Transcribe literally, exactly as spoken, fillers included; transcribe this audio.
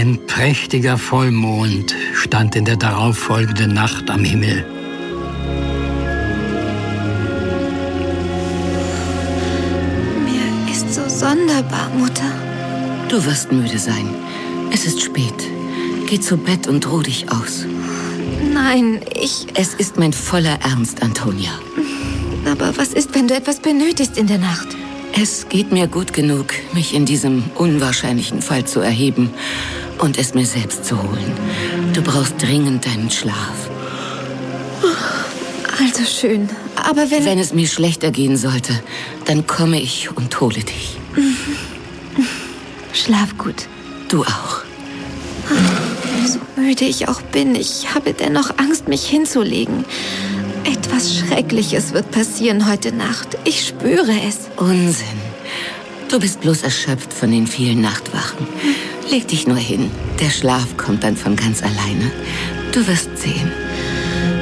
Ein prächtiger Vollmond stand in der darauffolgenden Nacht am Himmel. Mir ist so sonderbar, Mutter. Du wirst müde sein. Es ist spät. Geh zu Bett und ruh dich aus. Nein, ich... Es ist mein voller Ernst, Antonia. Aber was ist, wenn du etwas benötigst in der Nacht? Es geht mir gut genug, mich in diesem unwahrscheinlichen Fall zu erheben und es mir selbst zu holen. Du brauchst dringend deinen Schlaf. Also schön, aber wenn... Wenn es mir schlechter gehen sollte, dann komme ich und hole dich. Schlaf gut. Du auch. So müde ich auch bin, ich habe dennoch Angst, mich hinzulegen. Etwas Schreckliches wird passieren heute Nacht. Ich spüre es. Unsinn. Du bist bloß erschöpft von den vielen Nachtwachen. Leg dich nur hin. Der Schlaf kommt dann von ganz alleine. Du wirst sehen.